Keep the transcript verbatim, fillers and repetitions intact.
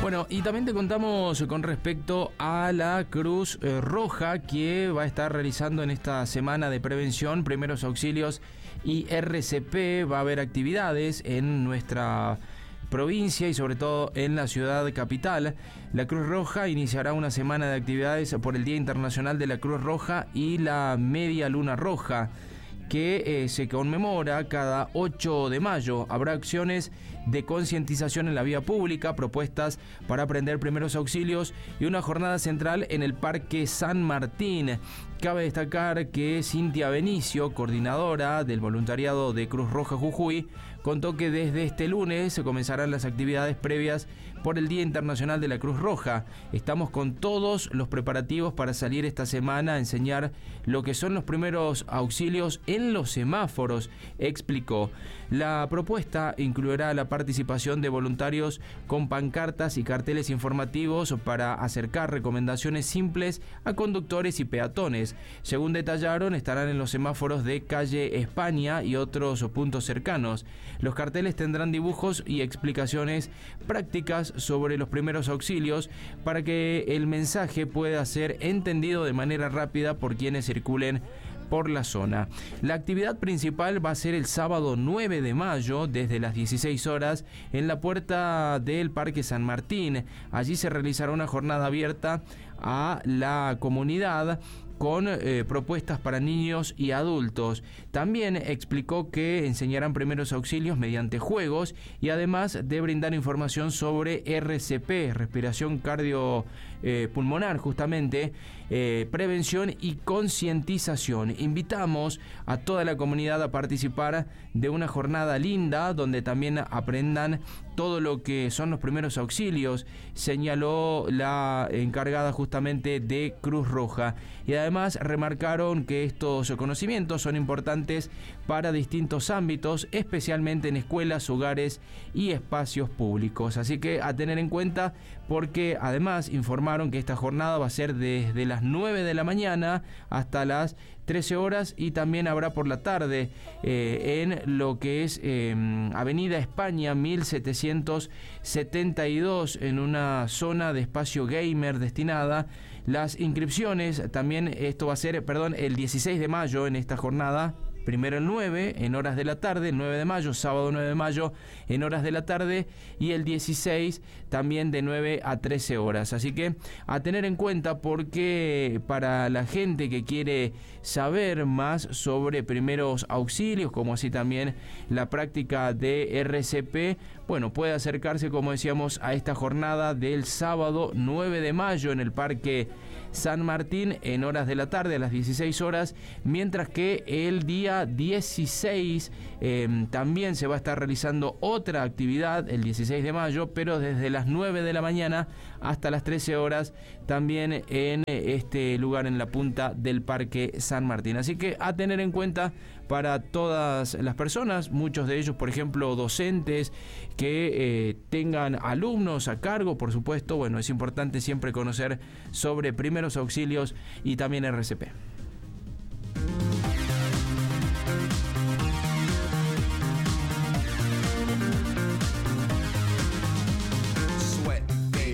Bueno, y también te contamos con respecto a la Cruz eh, Roja, que va a estar realizando en esta semana de prevención, primeros auxilios y R C P. Va a haber actividades en nuestra provincia y sobre todo en la ciudad capital. La Cruz Roja iniciará una semana de actividades por el Día Internacional de la Cruz Roja y la Media Luna Roja, que eh, se conmemora cada ocho de mayo. Habrá acciones de concientización en la vía pública, propuestas para aprender primeros auxilios y una jornada central en el Parque San Martín. Cabe destacar que Cintia Benicio, coordinadora del voluntariado de Cruz Roja Jujuy, contó que desde este lunes se comenzarán las actividades previas por el Día Internacional de la Cruz Roja. Estamos con todos los preparativos para salir esta semana a enseñar lo que son los primeros auxilios en los semáforos, explicó. La propuesta incluirá la participación de voluntarios con pancartas y carteles informativos para acercar recomendaciones simples a conductores y peatones. Según detallaron, estarán en los semáforos de calle España y otros puntos cercanos. Los carteles tendrán dibujos y explicaciones prácticas sobre los primeros auxilios para que el mensaje pueda ser entendido de manera rápida por quienes circulen por la zona. La actividad principal va a ser el sábado nueve de mayo desde las dieciséis horas en la puerta del Parque San Martín. Allí se realizará una jornada abierta a la comunidad con eh, propuestas para niños y adultos. También explicó que enseñarán primeros auxilios mediante juegos y además de brindar información sobre R C P, respiración cardiopulmonar, eh, justamente, eh, prevención y concientización. Invitamos a toda la comunidad a participar de una jornada linda donde también aprendan todo lo que son los primeros auxilios, señaló la encargada justamente de Cruz Roja. Y además remarcaron que estos conocimientos son importantes para distintos ámbitos, especialmente en escuelas, hogares y espacios públicos. Así que a tener en cuenta, porque además informaron que esta jornada va a ser desde las nueve de la mañana hasta las trece horas y también habrá por la tarde eh, en lo que es eh, Avenida España mil setecientos setenta y dos, en una zona de espacio gamer destinada. Las inscripciones también, esto va a ser, perdón, el dieciséis de mayo en esta jornada. Primero el nueve en horas de la tarde, el nueve de mayo, sábado nueve de mayo en horas de la tarde, y el dieciséis también de nueve a trece horas. Así que a tener en cuenta, porque para la gente que quiere saber más sobre primeros auxilios, como así también la práctica de R C P, bueno, puede acercarse, como decíamos, a esta jornada del sábado nueve de mayo en el Parque San Martín en horas de la tarde, a las dieciséis horas, mientras que el día dieciséis eh, también se va a estar realizando otra actividad el dieciséis de mayo, pero desde las nueve de la mañana hasta las trece horas, también en este lugar en la punta del Parque San Martín. Así que a tener en cuenta para todas las personas, muchos de ellos, por ejemplo, docentes que eh, tengan alumnos a cargo, por supuesto. Bueno, es importante siempre conocer sobre primeros auxilios y también R C P.